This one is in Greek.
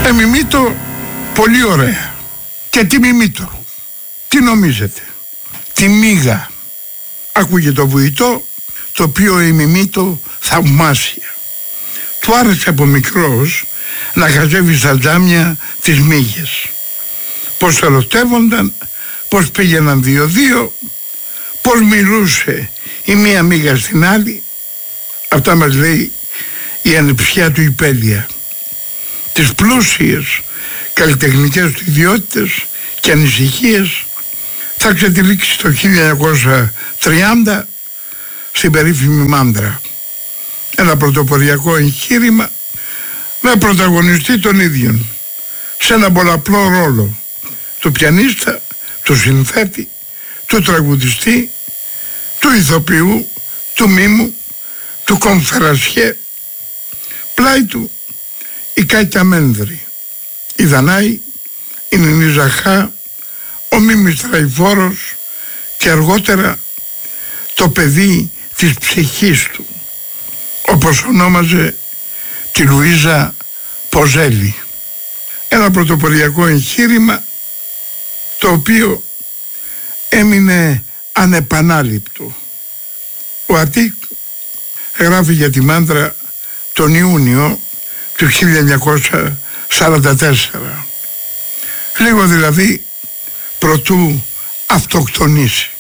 Μιμήτο πολύ ωραία. Και τι Μιμήτο? Τι νομίζετε? Τη Μίγα. Άκουγε το βουητό, το οποίο η Μιμήτο θαυμάσια. Του άρεσε από μικρός να χαζεύει στα τζάμια τις μύγες. Πώς ερωτεύονταν, πώς πήγαιναν 2-2, πώς μιλούσε η μία μύγα στην άλλη. Αυτά μας λέει η ανεψιά του Υπέλεια. Τις πλούσιες καλλιτεχνικές του ιδιότητες και ανησυχίες θα ξετυλίξει το 1930 στην περίφημη Μάντρα. Ένα πρωτοποριακό εγχείρημα με πρωταγωνιστή τον ίδιον, σε ένα πολλαπλό ρόλο του πιανίστα, του συνθέτη, του τραγουδιστή, του ηθοποιού, του μίμου, του κομφερασιέ. Πλάι του η Κάτια Μένδρη, η Δανάη, η Νινή Ζαχά, ο Μίμης Τραϊφόρος και αργότερα το παιδί της ψυχής του, όπως ονόμαζε τη Λουίζα Ποζέλη. Ένα πρωτοποριακό εγχείρημα το οποίο έμεινε ανεπανάληπτο. Ο Αττικ γράφει για τη Μάντρα τον Ιούνιο του 1944, λίγο δηλαδή προτού αυτοκτονήσει.